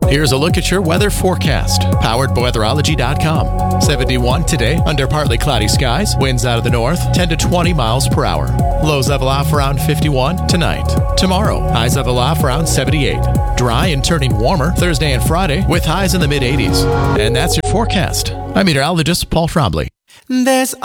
Here's a look at your weather forecast, powered by weatherology.com. 71 today, under partly cloudy skies, winds out of the north, 10 to 20 miles per hour. Lows level off around 51 tonight. Tomorrow, highs level off around 78. Dry and turning warmer Thursday and Friday, with highs in the mid-80s. And that's your forecast. I'm meteorologist Paul Trombley. There's